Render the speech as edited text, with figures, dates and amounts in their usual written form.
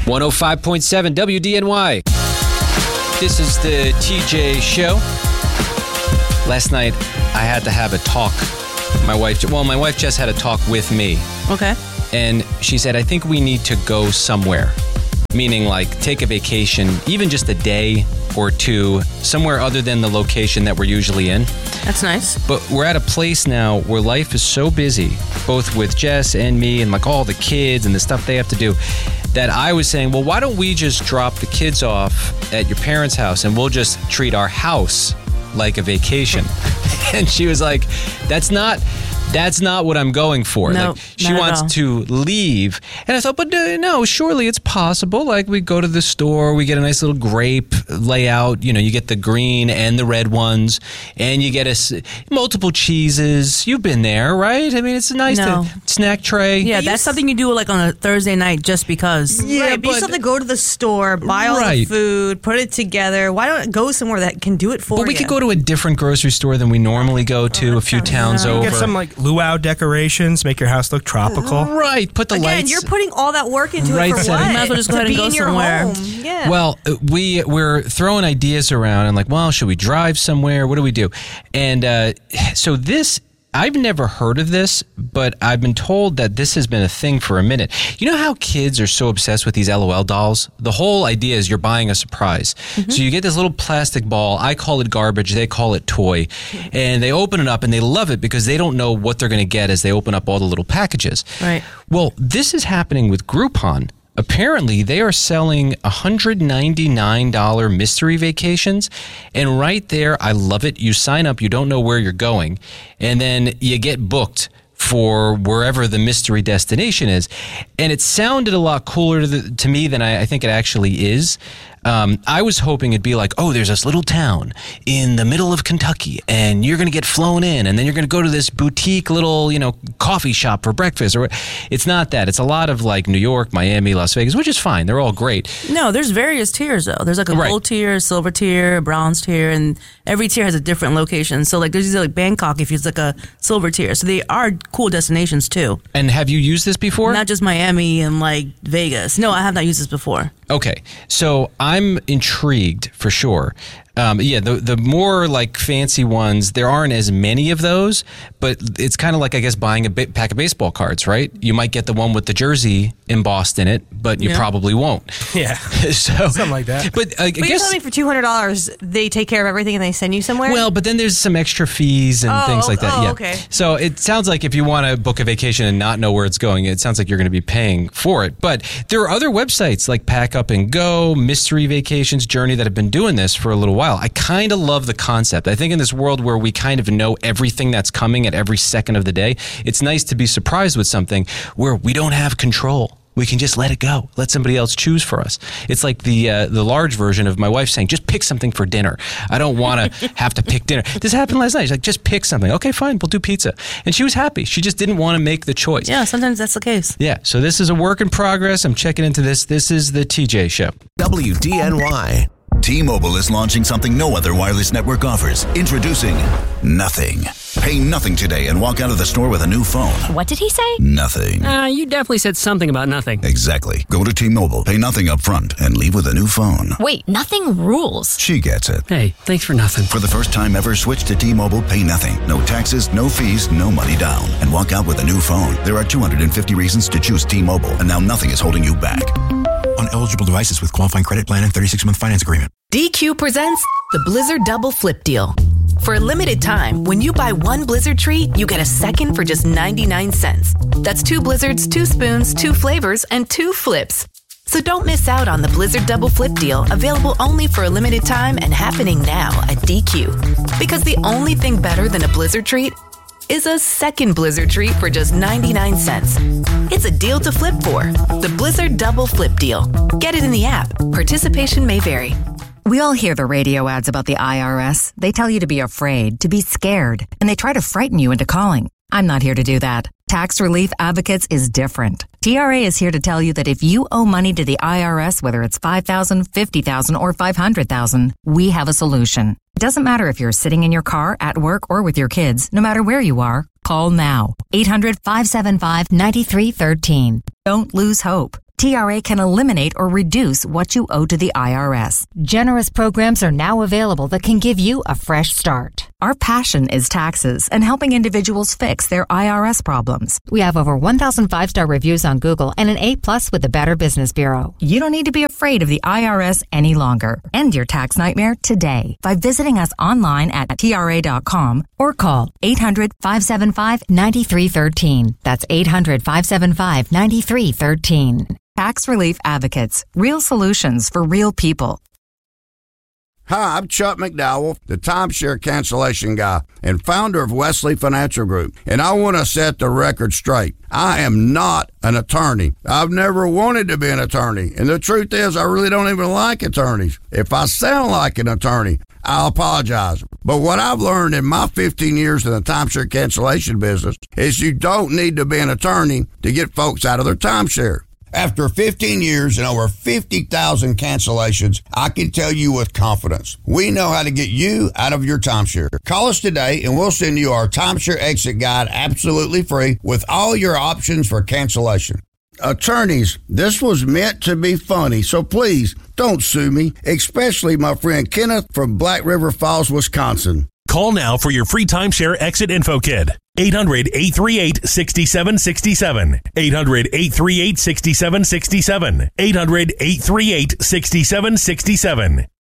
105.7 WDNY. This is the TJ Show. Last night, I had to have a talk. My wife just had a talk with me. Okay. And she said, I think we need to go somewhere. Meaning, like, take a vacation, even just a day or two, somewhere other than the location that we're usually in. That's nice. But we're at a place now where life is so busy, both with Jess and me and, like, all the kids and the stuff they have to do, that I was saying, well, why don't we just drop the kids off at your parents' house and we'll just treat our house like a vacation. And she was like, that's not what I'm going for. No, like, she wants to leave. And I thought, but no, surely it's possible. Like, we go to the store, we get a nice little grape layout. You know, you get the green and the red ones, and you get multiple cheeses. You've been there, right? I mean, it's a nice snack tray. Yeah, that's something you do like on a Thursday night just because. Yeah, right, but you still have to go to the store, buy all the food, put it together. Why don't go somewhere that can do it for you? But we could go to a different grocery store than we normally go to, a few towns over. Get some, like, luau decorations, make your house look tropical. Right, put the lights. Again, you're putting all that work into it for what? You might as well just go ahead and go somewhere. Yeah. Well, we're throwing ideas around and like, well, should we drive somewhere? What do we do? And so this, I've never heard of this, but I've been told that this has been a thing for a minute. You know how kids are so obsessed with these LOL dolls? The whole idea is you're buying a surprise. Mm-hmm. So you get this little plastic ball. I call it garbage. They call it toy. And they open it up and they love it because they don't know what they're going to get as they open up all the little packages. Right. Well, this is happening with Groupon. Apparently, they are selling $199 mystery vacations. And right there, I love it. You sign up, you don't know where you're going, and then you get booked for wherever the mystery destination is. And it sounded a lot cooler to me than I think it actually is. I was hoping it'd be like, oh, there's this little town in the middle of Kentucky, and you're going to get flown in, and then you're going to go to this boutique little, coffee shop for breakfast. Or it's not that. It's a lot of like New York, Miami, Las Vegas, which is fine. They're all great. No, there's various tiers though. There's like a gold tier, silver tier, bronze tier, and every tier has a different location. So like there's like Bangkok if it's like a silver tier. So they are cool destinations too. And have you used this before? Not just Miami and like Vegas. No, I have not used this before. Okay, so I'm intrigued for sure. The more like fancy ones, there aren't as many of those, but it's kind of like, I guess, buying a pack of baseball cards, right? You might get the one with the jersey embossed in it, but you probably won't. Yeah, so something like that. But I guess, you're telling me for $200, they take care of everything and they send you somewhere? Well, but then there's some extra fees and things like that. Oh, yeah. Okay. So it sounds like if you want to book a vacation and not know where it's going, it sounds like you're going to be paying for it. But there are other websites like Pack Up and Go, Mystery Vacations, Journey that have been doing this for a little while. I kind of love the concept. I think in this world where we kind of know everything that's coming at every second of the day, it's nice to be surprised with something where we don't have control. We can just let it go. Let somebody else choose for us. It's like the large version of my wife saying, just pick something for dinner. I don't want to have to pick dinner. This happened last night. She's like, just pick something. Okay, fine. We'll do pizza. And she was happy. She just didn't want to make the choice. Yeah, sometimes that's the case. Yeah, so this is a work in progress. I'm checking into this. This is the TJ Show. WDNY. T-Mobile is launching something no other wireless network offers. Introducing Nothing. Pay nothing today and walk out of the store with a new phone. What did he say? Nothing. You definitely said something about nothing. Exactly. Go to T-Mobile, pay nothing up front, and leave with a new phone. Wait, nothing rules. She gets it. Hey, thanks for nothing. For the first time ever, switch to T-Mobile, pay nothing. No taxes, no fees, no money down. And walk out with a new phone. There are 250 reasons to choose T-Mobile, and now nothing is holding you back. On eligible devices with qualifying credit plan and 36-month finance agreement. DQ presents the Blizzard Double Flip Deal. For a limited time, when you buy one Blizzard treat, you get a second for just 99 cents. That's 2 Blizzards, 2 spoons, 2 flavors, and 2 flips. So don't miss out on the Blizzard Double Flip Deal, available only for a limited time and happening now at DQ. Because the only thing better than a Blizzard treat is a second Blizzard treat for just 99 cents. It's a deal to flip for. The Blizzard Double Flip Deal. Get it in the app. Participation may vary. We all hear the radio ads about the IRS. They tell you to be afraid, to be scared, and they try to frighten you into calling. I'm not here to do that. Tax Relief Advocates is different. TRA is here to tell you that if you owe money to the IRS, whether it's $5,000, $50,000, or $500,000, we have a solution. It doesn't matter if you're sitting in your car, at work, or with your kids. No matter where you are, call now. 800-575-9313. Don't lose hope. TRA can eliminate or reduce what you owe to the IRS. Generous programs are now available that can give you a fresh start. Our passion is taxes and helping individuals fix their IRS problems. We have over 1,000 5-star reviews on Google and an A+ with the Better Business Bureau. You don't need to be afraid of the IRS any longer. End your tax nightmare today by visiting us online at TRA.com or call 800-575-9313. That's 800-575-9313. Tax Relief Advocates. Real solutions for real people. Hi, I'm Chuck McDowell, the timeshare cancellation guy and founder of Wesley Financial Group, and I want to set the record straight. I am not an attorney. I've never wanted to be an attorney, and the truth is I really don't even like attorneys. If I sound like an attorney, I'll apologize. But what I've learned in my 15 years in the timeshare cancellation business is you don't need to be an attorney to get folks out of their timeshare. After 15 years and over 50,000 cancellations, I can tell you with confidence, we know how to get you out of your timeshare. Call us today and we'll send you our timeshare exit guide absolutely free with all your options for cancellation. Attorneys, this was meant to be funny, so please don't sue me, especially my friend Kenneth from Black River Falls, Wisconsin. Call now for your free timeshare exit info kit. 800-838-6767. 800-838-6767. 800-838-6767.